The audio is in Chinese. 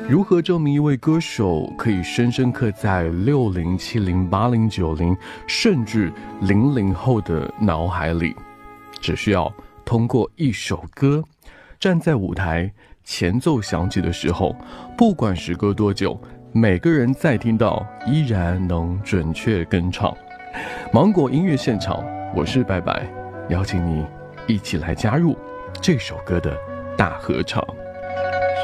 如何证明一位歌手可以深深刻在60、70、80、90，甚至00后的脑海里？只需要通过一首歌，站在舞台，前奏响起的时候，不管时隔多久，每个人再听到依然能准确跟唱。芒果音乐现场，我是白白，邀请你一起来加入这首歌的大合唱。